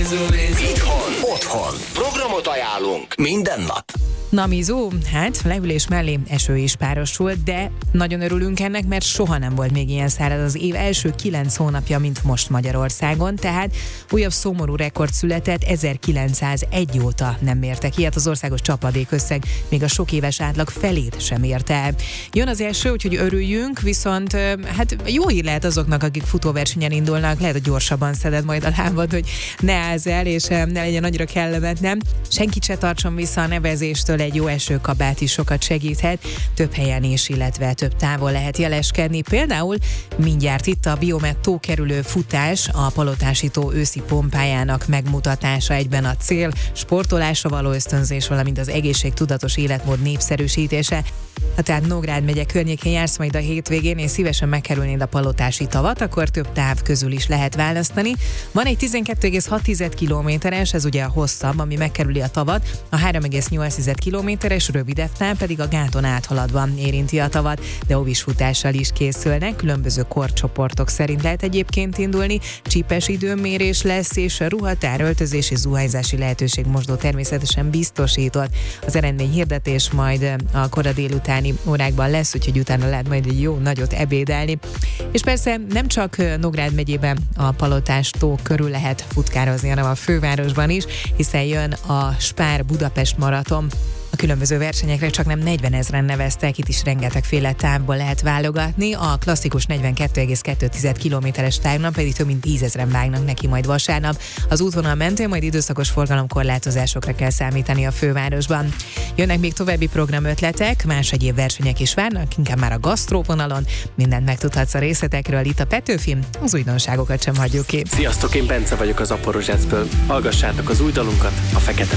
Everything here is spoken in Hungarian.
Itthon, otthon. Programot ajánlunk minden nap. Na Mizu, hát leülés mellé eső is párosult, de nagyon örülünk ennek, mert soha nem volt még ilyen száraz az év első 9 hónapja, mint most Magyarországon, tehát újabb szomorú rekord született, 1901 óta nem mértek ilyet, az országos csapadékösszeg még a sok éves átlag felét sem érte el. Jön az eső, úgyhogy örüljünk, viszont hát jó hír lehet azoknak, akik futóversenyen indulnak, lehet, hogy gyorsabban szeded majd a lábad, hogy ne állsz el, és ne legyen annyira kellemetlen. Senkit se tartson vissza a nevezéstől, egy jó esőkabát is sokat segíthet, több helyen is, illetve több távol lehet jeleskedni. Például mindjárt itt a Biomet tókerülő futás, a Palotási tó őszi pompájának megmutatása egyben a cél, sportolásra való ösztönzés, valamint az egészségtudatos életmód népszerűsítése. Ha tehát Nógrád megye környékén jársz majd a hétvégén, és szívesen megkerülnéd a Palotási tavat, akkor több táv közül is lehet választani. Van egy 12,6 kilométeres, ez ugye a hosszabb, ami megkerüli a tavat, a 3,8 kilométeres rövidebb táv pedig a gáton áthaladva érinti a tavat, de óvisfutással is készülnek, különböző korcsoportok szerint lehet egyébként indulni, csípes időmérés lesz, és a ruhatár, öltözés és zuhanyzási lehetőség mosdó természetesen biztosított. Az eredményhirdetés majd a kora délutáni órákban lesz, úgyhogy utána lehet majd egy jó nagyot ebédelni. És persze nem csak Nógrád megyében a Palotás tó körül lehet futkározni, hanem a fővárosban is, hiszen jön a Spár Budapest maraton. A különböző versenyekre csak nem 40 000-en neveztek, itt is rengetegféle távból lehet válogatni, a klasszikus 42,2 kilométeres távnak pedig több mint 10 000-en vágnak neki majd vasárnap. Az útvonal mentén majd időszakos forgalomkorlátozásokra kell számítani a fővárosban. Jönnek még további programötletek, más egyéb versenyek is várnak, inkább már a gasztróvonalon. Mindent megtudhatsz a részletekről itt a Petőfi, az újdonságokat sem hagyjuk ki. Sziasztok, én Bence vagyok az Aporozsecből. Hallgassátok az új dalunkat, a Fekete